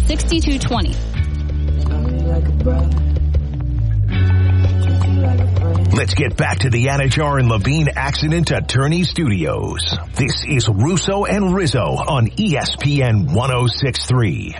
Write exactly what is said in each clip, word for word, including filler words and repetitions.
sixty-two twenty. Let's get back to the Anajar and Levine Accident Attorney Studios. This is Russo and Rizzo on E S P N one oh six point three.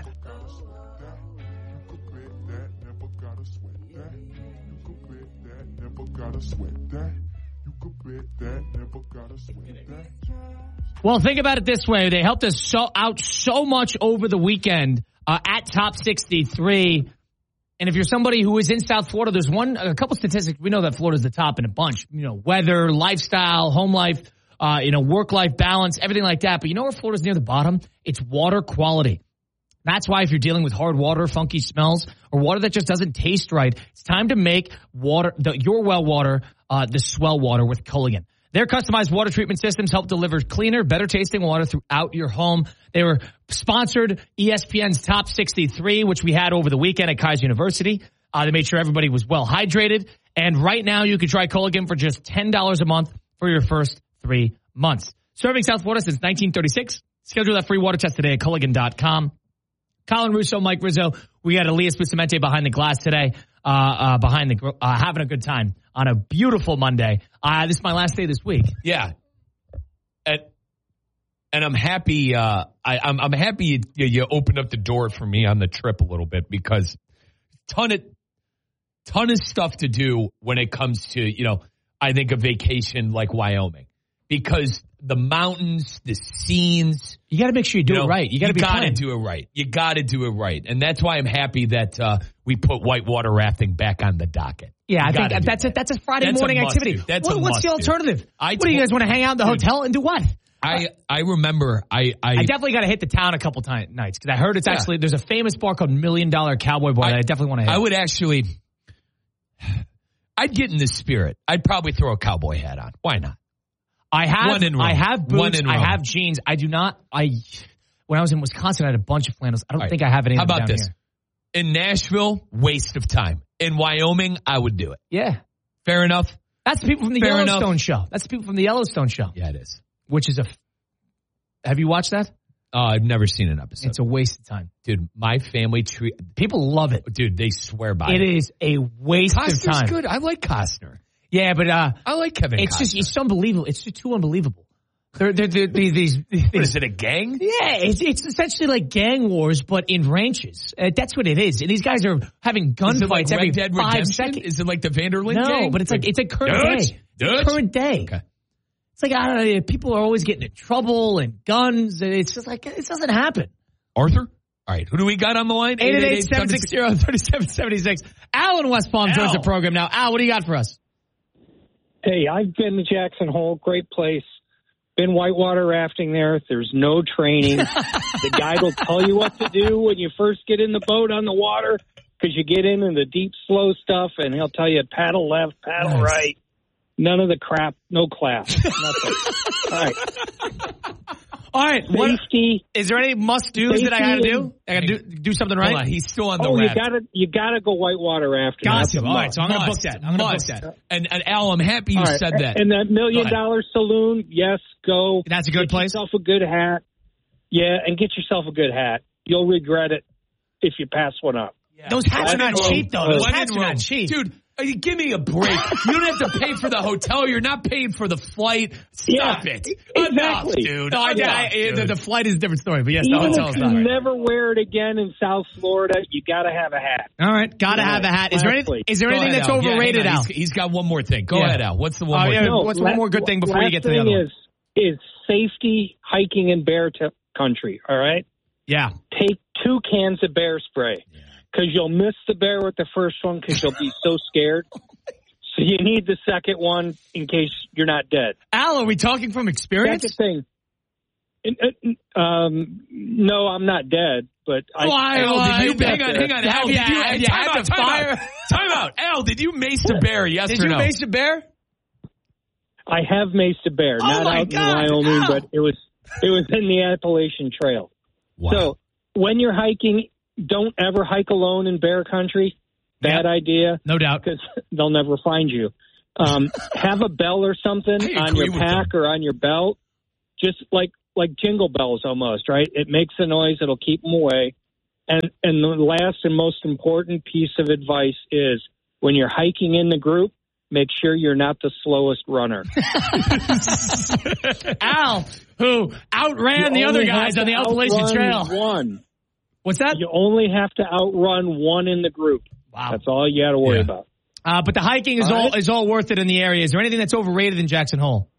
Well, think about it this way. They helped us so out so much over the weekend uh, at Top sixty-three. And if you're somebody who is in South Florida, there's one, a couple statistics. We know that Florida's the top in a bunch. You know, weather, lifestyle, home life, uh, you know, work-life balance, everything like that. But you know where Florida's near the bottom? It's water quality. That's why if you're dealing with hard water, funky smells, or water that just doesn't taste right, it's time to make water, the, your well water, uh, the swell water with Culligan. Their customized water treatment systems help deliver cleaner, better tasting water throughout your home. They were sponsored E S P N's Top sixty-three, which we had over the weekend at Kaiser University. Uh, they made sure everybody was well hydrated. And right now you can try Culligan for just ten dollars a month for your first three months. Serving South Florida since nineteen thirty-six. Schedule that free water test today at Culligan dot com. Colin Russo, Mike Rizzo. We got Elias Bustamante behind the glass today, uh, uh, behind the, uh, having a good time on a beautiful Monday. Uh, this is my last day this week. Yeah. And, and I'm happy, uh, I, I'm, I'm happy you, you opened up the door for me on the trip a little bit because ton of, ton of stuff to do when it comes to, you know, I think a vacation like Wyoming because the mountains, the scenes. You got to make sure you do you know, it right. You got to be got to do it right. You got to do it right. And that's why I'm happy that uh, we put whitewater rafting back on the docket. Yeah, you I think that's that. a that's a Friday that's morning a activity. That's what, a what's the alternative? I what do you guys want to hang out in the dude, hotel and do what? I I remember I I, I definitely got to hit the town a couple times nights because I heard it's yeah. actually there's a famous bar called Million Dollar Cowboy Bar I, that I definitely want to hit. I would actually, I'd get in the spirit. I'd probably throw a cowboy hat on. Why not? I have One in I have boots. I Rome. have jeans. I do not. I when I was in Wisconsin, I had a bunch of flannels. I don't right. think I have any. How about down this? Here. In Nashville, waste of time. In Wyoming, I would do it. Yeah, fair enough. That's the people from the fair Yellowstone enough. show. That's the people from the Yellowstone show. Yeah, it is. Which is a. Have you watched that? Oh, I've never seen an episode. It's a waste of time, dude. My family tree. People love it, dude. They swear by it. It is a waste Costner's of time. Good. I like Costner. Yeah, but uh, I like Kevin. It's Costner. just it's unbelievable. It's just too unbelievable. They're, they're, they're, these, these, what is it, a gang? Yeah, it's, it's essentially like gang wars, but in ranches. Uh, that's what it is. And these guys are having gunfights like every Red Dead five Redemption? seconds. Is it like the Vanderlyn no, gang? No, but it's like, it's a current Dutch? day. Dutch? It's current day. Okay. It's like, I don't know, people are always getting in trouble and guns. And it's just like, it doesn't happen. Arthur? All right, who do we got on the line? eight eight eight, seven six zero, three seven seven six. Al in West Palm joins the program now. Al, what do you got for us? Hey, I've been to Jackson Hole. Great place. Been whitewater rafting there. There's no training. The guide will tell you what to do when you first get in the boat on the water because you get in in the deep, slow stuff, and he'll tell you paddle left, paddle nice. right. None of the crap. No class. Nothing. All right. All right. Safety. What, is there any must-dos that I got to do? I got to do, do something right? Hold on. He's still on the oh, raft. you gotta, you gotta go whitewater rafting. Gotcha. All right, so I'm going to book that. I'm going to book that. And, and Al, I'm happy you right. said that. And that Million Dollar Saloon, yes, go. That's a good get place? Get yourself a good hat. Yeah, and get yourself a good hat. You'll regret it if you pass one up. Yeah. Those hats are not cheap, though. Those hats are not cheap. Dude, give me a break. You don't have to pay for the hotel. You're not paying for the flight. Stop yeah, it. Exactly. Enough, dude. No, I, Enough, I, dude. The, the flight is a different story, but yes, Even the hotel's if not. you Right. never wear it again in South Florida, you got to have a hat. All right, got to have a hat. Is there, any, is there anything ahead, that's Al. overrated, yeah, Al? He's, he's got one more thing. Go yeah. ahead, Al. What's the one uh, more yeah, thing? No, what's last, one more good thing before you get to the other is, one? Is safety hiking in bear t- country, all right? Yeah. Take two cans of bear spray because you'll miss the bear with the first one because you'll be so scared. So you need the second one in case you're not dead. Al, are we talking from experience? That's the thing. Um, no, I'm not dead, but I. Why? Al, why did you, hang on, hang on. Al, did you, have you time had out, to time fire? Out, time out. Al, did you mace a bear, yes did or you no? Did you mace a bear? I have maced a bear, oh not my out God, in Wyoming, Al. but it was it was in the Appalachian Trail. Wow. So when you're hiking, don't ever hike alone in bear country. Bad yep. idea. No doubt. Because they'll never find you. Um, have a bell or something on your pack or on your belt, just like like jingle bells almost, right? It makes a noise. It'll keep them away. And and the last and most important piece of advice is when you're hiking in the group, make sure you're not the slowest runner. Al, who outran You the other only guys have on the to Appalachian outrun Trail. One. What's that? You only have to outrun one in the group. Wow. That's all you got to worry Yeah. about. Uh, but the hiking is All all right. is all worth it in the area. Is there anything that's overrated in Jackson Hole?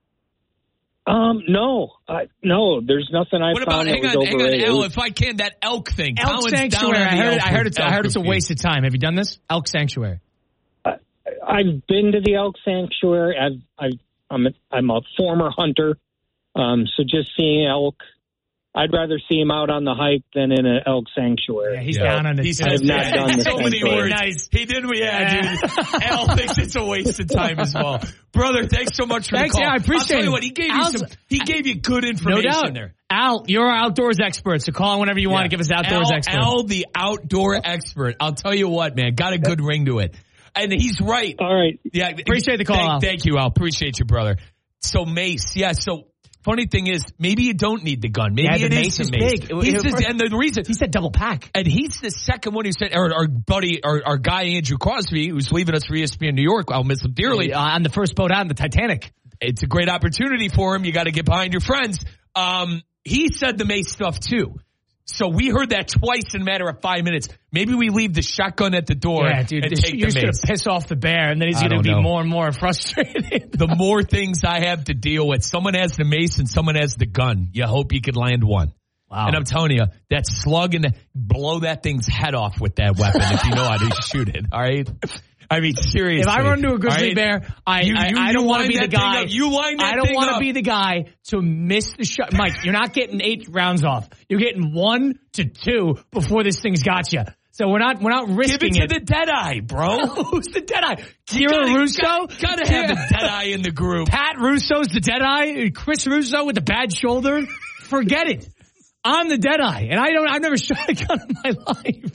Um, no, I, no, there's nothing I What about, found that hang was on, hang on, overrated. Al, if I can, that elk thing. Elk Colin's down Sanctuary. on I the heard, elk I heard it's I elk heard it's a review. waste of time. Have you done this? Elk Sanctuary. I've been to the elk sanctuary. I've, I've, I'm a, I'm a former hunter, um, so just seeing elk, I'd rather see him out on the hike than in an elk sanctuary. Yeah, he's So, down on the He I have says not that. done the so many sanctuary. words. Nice. He did, yeah, dude. Al thinks it's a waste of time as well. Brother, thanks so much for Thanks, the call. yeah, I appreciate I'll tell you it. what, he gave Al's- you some, he gave you good No information doubt. there. Al, you're our outdoors expert, so call in whenever you want to give us outdoors Al, expert. Al, the outdoor expert. I'll tell you what, man, got a good ring to it. And he's right. All right. Yeah, Appreciate the call, Thank, Al. thank you, Al. Appreciate you, brother. So Mace, yeah. So funny thing is, maybe you don't need the gun. Maybe Yeah, the it mace is is the mace. big. It- He's it- the- first- and the reason He said double pack. and he's the second one who said, our, our buddy, our, our guy Andrew Crosby, who's leaving us for E S P N New York. I'll miss him dearly. Uh, on the first boat out in the Titanic. It's a great opportunity for him. You got to get behind your friends. Um, he said the mace stuff too. So we heard that twice in a matter of five minutes. Maybe we leave the shotgun at the door Yeah, dude. and This, take you're the just going mace. to piss off the bear, and then he's I going to don't be know. more and more frustrated. The more things I have to deal with, someone has the mace and someone has the gun. You hope you can land one. Wow. And I'm telling you, that slug and blow that thing's head off with that weapon if you know how to shoot it. All right. I mean, seriously. If I run into a grizzly all right? bear, I, You- I, you- I you don't want to line be the that thing guy. up. You line that I don't thing want to up. be the guy to miss the shot. Mike, you're not getting eight rounds off. You're getting one to two before this thing's got you. So we're not we're not Give risking it to the dead eye, bro. Who's the dead eye? You Kira gotta- Russo? Gotta, gotta have the dead eye in the group. Pat Russo's the dead eye. Chris Russo with the bad shoulder. Forget it. I'm the dead eye, and I don't. I've never shot a gun in my life.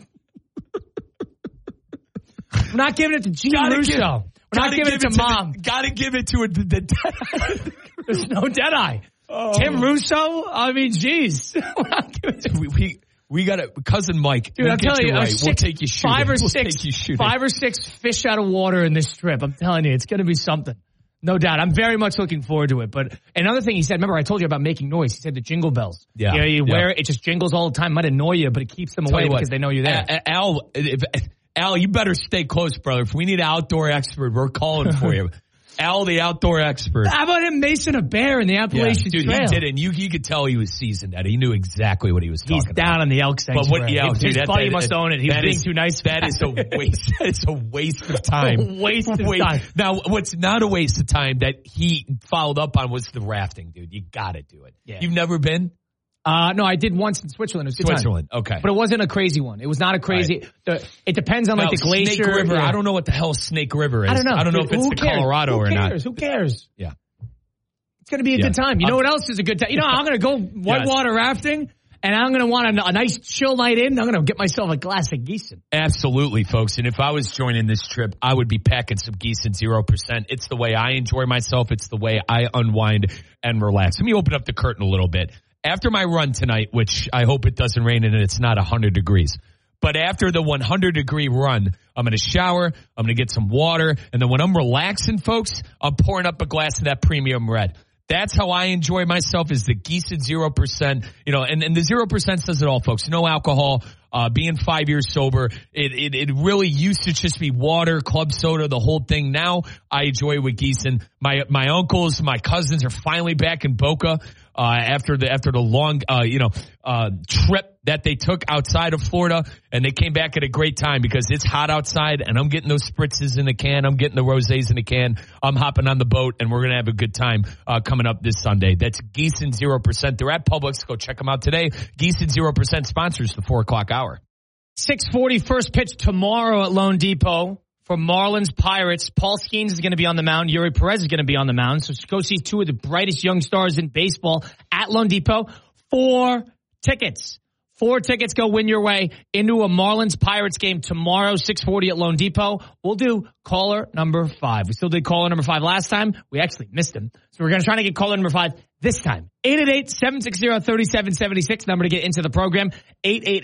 I'm not giving it to Gene Gotta Russo. give- We're not gotta giving give it to the- mom. Gotta give it to a, the, the dead eye. There's no dead eye. Oh. Tim Russo. I mean, jeez. We're not giving it to we, we, we got to, cousin Mike. Dude, we'll I'm get telling you, you a right. six, we'll take you shooting. five or We'll six, take you shooting. five or six fish out of water in this trip. I'm telling you, it's going to be something. No doubt. I'm very much looking forward to it. But another thing he said, remember I told you about making noise. He said the jingle bells. Yeah. You know, you Yeah. wear it, it just jingles all the time. Might annoy you, but it keeps them Tell away you what, because they know you're there. A- A- Al, if, Al, you better stay close, brother. If we need an outdoor expert, we're calling for you. Al, the outdoor expert. How about him macing a bear in the Yeah, Appalachian dude, Trail? he did it. And you, you could tell he was seasoned at it. He knew exactly what he was talking He's about. down on the elk But sanctuary. what, yeah, His dude, that, buddy that, must that, own it. He was that being is- too nice. That is a waste. That is a waste of time. Waste of Wait, time. Now, what's not a waste of time that he followed up on was the rafting, dude. You got to do it. Yeah. You've never been? Uh, no, I did once in Switzerland. It was a good time. Switzerland. Okay. But it wasn't a crazy one. It was not a crazy. The, it depends on like Now, the glacier. Snake River. Yeah. I don't know what the hell Snake River is. I don't know. I don't know Dude, if it's who the cares? Colorado Who or not. cares? Who cares? Yeah. It's going to be a Yeah. good time. You know I'm- what else is a good time? You know, I'm going to go whitewater rafting, and I'm going to want a, a nice chill night in. I'm going to get myself a glass of Gießen. Absolutely, folks. And if I was joining this trip, I would be packing some Gießen zero percent. It's the way I enjoy myself. It's the way I unwind and relax. Let me open up the curtain a little bit. After my run tonight, which I hope it doesn't rain and it's not one hundred degrees, but after the one hundred degree run, I'm going to shower, I'm going to get some water, and then when I'm relaxing, folks, I'm pouring up a glass of that premium red. That's how I enjoy myself, is the Gießen zero percent. You know, and, and the zero percent says it all, folks. No alcohol, uh, being five years sober. It, it, it really used to just be water, club soda, the whole thing. Now I enjoy with Gießen. My, my uncles, my cousins are finally back in Boca. Uh, after the, after the long, uh, you know, uh, trip that they took outside of Florida, and they came back at a great time because it's hot outside and I'm getting those spritzes in the can. I'm getting the rosés in the can. I'm hopping on the boat and we're going to have a good time, uh, coming up this Sunday. That's Gießen zero percent. They're at Publix. Go check them out today. Gießen zero percent sponsors the four o'clock hour. six forty first pitch tomorrow at Lone Depot for Marlins Pirates. Paul Skeens is going to be on the mound. Yuri Perez is going to be on the mound. So go see two of the brightest young stars in baseball at Lone Depot. Four tickets. Four tickets go win your way into a Marlins Pirates game tomorrow, six forty at Lone Depot. We'll do caller number five. We still did caller number five last time. We actually missed him. So we're going to try to get caller number five this time. eight eight eight, seven six zero, three seven seven six. Number to get into the program. eight eight eight,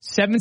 seven